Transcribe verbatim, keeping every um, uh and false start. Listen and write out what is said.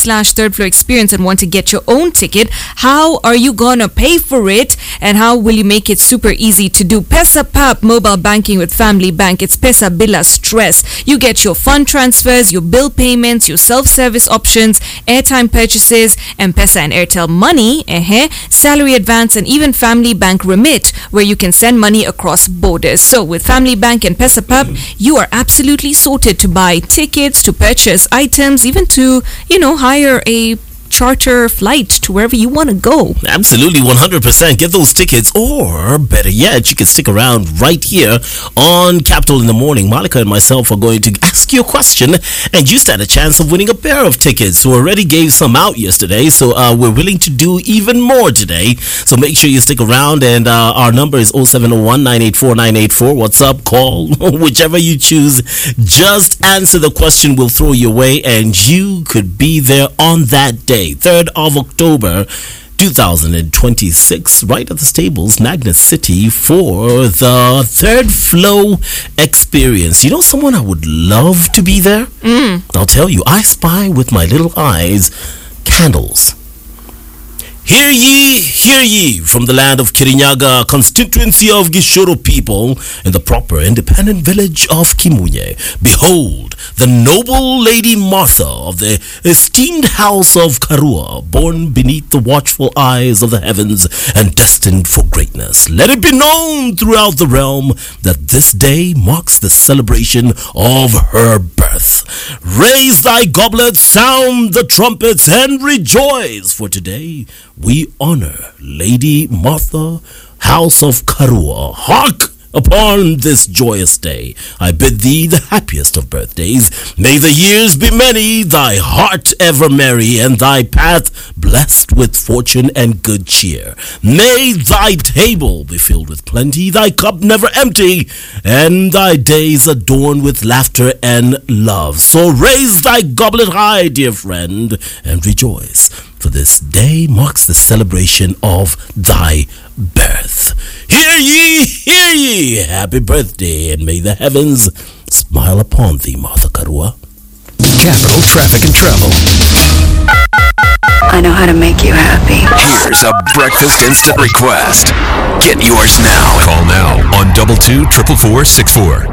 slash third floor experience and want to get your own ticket, how are you gonna pay for it? And how will you make it super easy to do? Pesa Pap mobile banking with Family Bank. It's Pesa Bila Stress. You get your fund transfers, your bill payments, your self-service options, airtime purchases, M-Pesa and Airtel Money, eh, salary advance, and even Family Bank Remit, where you can send money across borders. So with Family Bank and Pesa Pap, you are absolutely sorted to buy tickets, to purchase items, even to, you know, hire a charter flight to wherever you want to go. Absolutely, one hundred percent. Get those tickets, or better yet, you can stick around right here on Capital in the Morning. Malika and myself are going to ask you a question, and you stand a chance of winning a pair of tickets. We already gave some out yesterday, so uh, we're willing to do even more today. So make sure you stick around, and uh, our number is oh seven oh one, nine eight four, nine eight four. What's up? Call, whichever you choose. Just answer the question, we'll throw you away, and you could be there on that day. third of October two thousand twenty-six, right at the Stables, Magnet City, for the Third Flow Experience. You know someone I would love to be there? Mm. I'll tell you, I spy with my little eyes candles. Hear ye, hear ye, from the land of Kirinyaga, constituency of Gishuru people, in the proper independent village of Kimunye. Behold, the noble Lady Martha of the esteemed house of Karua, born beneath the watchful eyes of the heavens and destined for greatness. Let it be known throughout the realm that this day marks the celebration of her birth. Raise thy goblets, sound the trumpets, and rejoice, for today we honor Lady Martha, House of Karua. Hark! Upon this joyous day, I bid thee the happiest of birthdays. May the years be many, thy heart ever merry, and thy path blessed with fortune and good cheer. May thy table be filled with plenty, thy cup never empty, and thy days adorned with laughter and love. So raise thy goblet high, dear friend, and rejoice, for this day marks the celebration of thy birth. Hear ye, hear ye, happy birthday, and may the heavens smile upon thee, Martha Karua. Capital Traffic and Travel. I know how to make you happy. Here's a breakfast instant request. Get yours now. Call now on double two triple four six four.